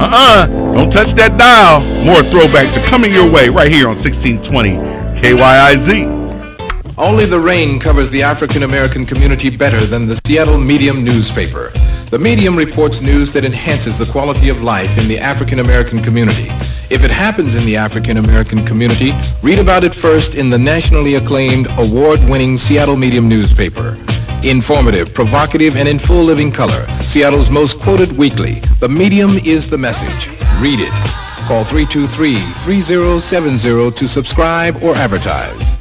Don't touch that dial. More throwbacks are coming your way right here on 1620 KYIZ. Only the rain covers the African American community better than the Seattle Medium newspaper. The Medium reports news that enhances the quality of life in the African American community. If it happens in the African American community, read about it first in the nationally acclaimed, award-winning Seattle Medium newspaper. Informative, provocative, and in full living color, Seattle's most quoted weekly, The Medium is the message. Read it. Call 323-3070 to subscribe or advertise.